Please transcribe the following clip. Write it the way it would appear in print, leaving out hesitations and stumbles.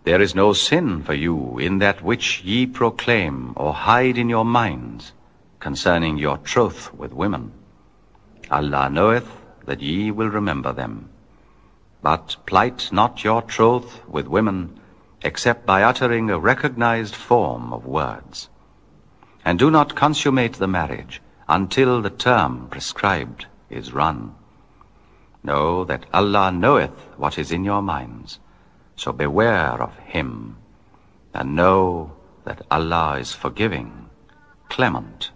There is no sin for you in that which ye proclaim or hide in your minds concerning your troth with women. Allah knoweth that ye will remember them. But plight not your troth with women except by uttering a recognized form of words. And do not consummate the marriage until the term prescribed is run. Know that Allah knoweth what is in your minds, so beware of Him, and know that Allah is forgiving, clement.